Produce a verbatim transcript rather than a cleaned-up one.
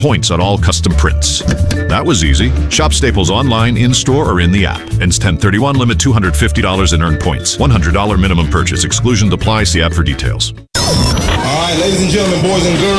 points on all custom prints. That was easy. Shop Staples online, in-store, or in the app. Ends ten thirty-one. Limit two hundred fifty dollars in earned points. one hundred dollars minimum purchase. Exclusions apply. See app for details. All right, ladies and gentlemen, boys and girls.